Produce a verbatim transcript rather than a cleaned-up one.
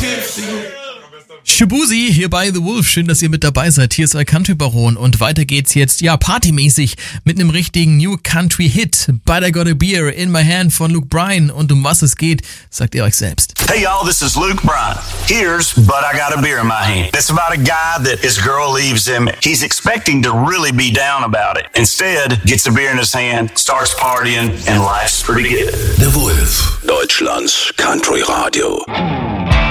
Shaboozey hier bei The Wolf. Schön, dass ihr mit dabei seid. Hier ist euer Country Baron und weiter geht's jetzt, ja, partymäßig mit einem richtigen New Country Hit. But I Got a Beer in My Hand von Luke Bryan. Und um was es geht, sagt ihr euch selbst. Hey y'all, this is Luke Bryan. Here's But I Got a Beer in My Hand. It's about a guy that his girl leaves him. He's expecting to really be down about it. Instead, gets a beer in his hand, starts partying, and life's pretty good. The Wolf, Deutschlands Country Radio.